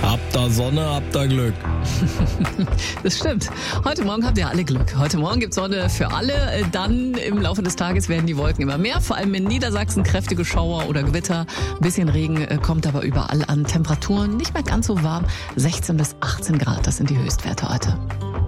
Habt ihr Sonne, habt ihr Glück. Das stimmt. Heute Morgen habt ihr alle Glück. Heute Morgen gibt Sonne für alle. Dann im Laufe des Tages werden die Wolken immer mehr. Vor allem in Niedersachsen kräftige Schauer oder Gewitter. Ein bisschen Regen kommt aber überall an. Temperaturen nicht mehr ganz so warm. 16 bis 18 Grad, das sind die Höchstwerte heute.